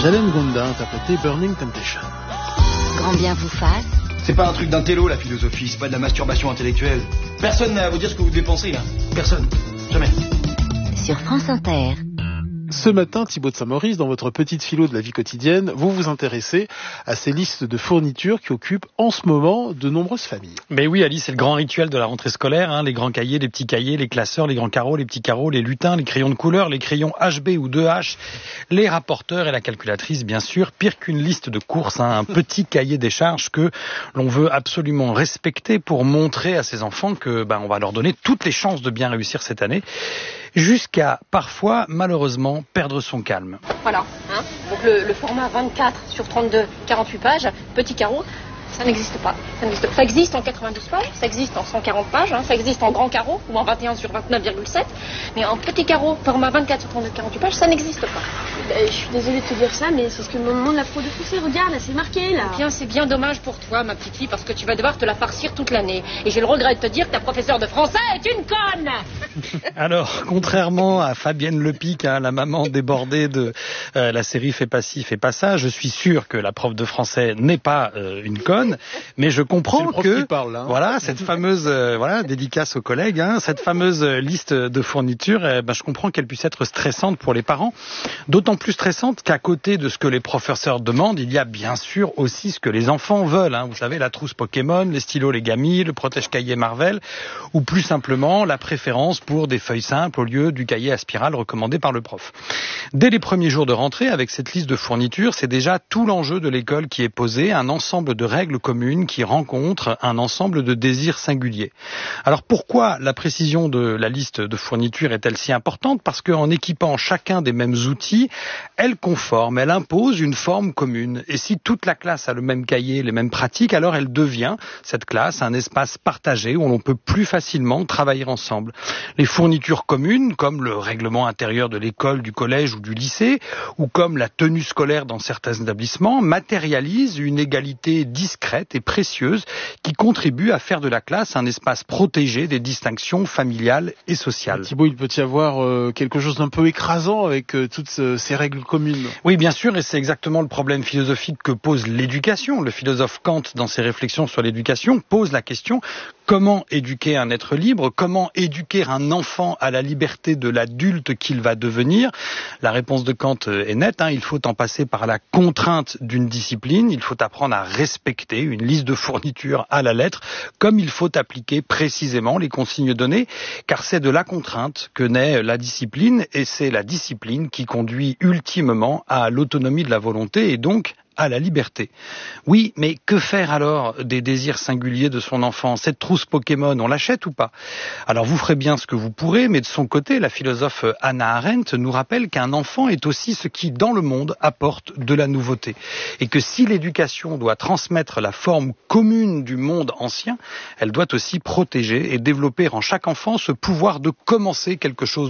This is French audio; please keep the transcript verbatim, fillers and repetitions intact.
Jalen Gonda interprétait Burning Temptation. Grand bien vous fasse. C'est pas un truc d'intello la philosophie, c'est pas de la masturbation intellectuelle. Personne n'a à vous dire ce que vous devez penser là. Personne. Jamais. Sur France Inter. Ce matin, Thibaut de Saint-Maurice, dans votre petite philo de la vie quotidienne, vous vous intéressez à ces listes de fournitures qui occupent en ce moment de nombreuses familles. Mais oui, Alice, c'est le grand rituel de la rentrée scolaire, hein, les grands cahiers, les petits cahiers, les classeurs, les grands carreaux, les petits carreaux, les lutins, les crayons de couleur, les crayons H B ou deux H, les rapporteurs et la calculatrice, bien sûr. Pire qu'une liste de courses, hein, un petit cahier des charges que l'on veut absolument respecter pour montrer à ses enfants que ben, on va leur donner toutes les chances de bien réussir cette année, jusqu'à parfois, malheureusement, perdre son calme. Voilà, hein. Donc le, le format vingt-quatre sur trente-deux, quarante-huit pages, petit carreau, ça n'existe pas. Ça n'existe pas. Ça existe en quatre-vingt-douze pages, ça existe en cent quarante pages, hein, ça existe en grand carreau ou en vingt et un sur vingt-neuf virgule sept, mais en petit carreau, format vingt-quatre sur trente-deux, quarante-huit pages, ça n'existe pas. Euh, je suis désolée de te dire ça, mais c'est ce que me demande la pro de français. Regarde, là, c'est marqué, là. Eh bien, c'est bien dommage pour toi, ma petite fille, parce que tu vas devoir te la farcir toute l'année. Et j'ai le regret de te dire que ta professeure de français est une conne. Alors, contrairement à Fabienne Lepic, hein, la maman débordée de euh, la série Fais pas ci, fais pas ça, je suis sûr que la prof de français n'est pas euh, une conne, mais je comprends c'est le prof que qui parle, hein. Voilà cette fameuse euh, voilà dédicace aux collègues, hein, cette fameuse liste de fournitures, eh ben, je comprends qu'elle puisse être stressante pour les parents, d'autant plus stressante qu'à côté de ce que les professeurs demandent, il y a bien sûr aussi ce que les enfants veulent. Hein. Vous savez, la trousse Pokémon, les stylos les Gami, le protège-cahier Marvel, ou plus simplement la préférence pour des feuilles simples au lieu du cahier à spirale recommandé par le prof. Dès les premiers jours de rentrée, avec cette liste de fournitures, c'est déjà tout l'enjeu de l'école qui est posé, un ensemble de règles communes qui rencontrent un ensemble de désirs singuliers. Alors pourquoi la précision de la liste de fournitures est-elle si importante ? Parce qu'en équipant chacun des mêmes outils, elle conforme, elle impose une forme commune. Et si toute la classe a le même cahier, les mêmes pratiques, alors elle devient, cette classe, un espace partagé où l'on peut plus facilement travailler ensemble. Les fournitures communes, comme le règlement intérieur de l'école, du collège ou du lycée, ou comme la tenue scolaire dans certains établissements, matérialisent une égalité discrète et précieuse qui contribue à faire de la classe un espace protégé des distinctions familiales et sociales. Thibaut, il peut y avoir euh, quelque chose d'un peu écrasant avec euh, toutes ce, ces règles communes. Oui, bien sûr, et c'est exactement le problème philosophique que pose l'éducation. Le philosophe Kant, dans ses réflexions sur l'éducation, pose la question: comment éduquer un être libre ? Comment éduquer un enfant à la liberté de l'adulte qu'il va devenir ? La réponse de Kant est nette, hein, il faut en passer par la contrainte d'une discipline, il faut apprendre à respecter une liste de fournitures à la lettre, comme il faut appliquer précisément les consignes données, car c'est de la contrainte que naît la discipline, et c'est la discipline qui conduit ultimement à l'autonomie de la volonté et donc à la liberté. Oui, mais que faire alors des désirs singuliers de son enfant ? Cette trousse Pokémon, on l'achète ou pas ? Alors vous ferez bien ce que vous pourrez, mais de son côté, la philosophe Hannah Arendt nous rappelle qu'un enfant est aussi ce qui, dans le monde, apporte de la nouveauté. Et que si l'éducation doit transmettre la forme commune du monde ancien, elle doit aussi protéger et développer en chaque enfant ce pouvoir de commencer quelque chose